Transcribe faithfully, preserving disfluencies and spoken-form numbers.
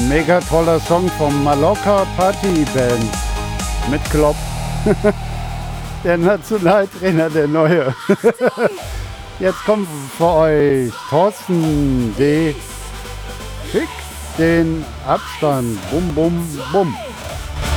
mega toller Song vom Mallorca Party Band mit Klopp. Der Nationaltrainer, der Neue. Jetzt kommt für euch Thorsten D. Schick den Abstand. Bum, bum, bum.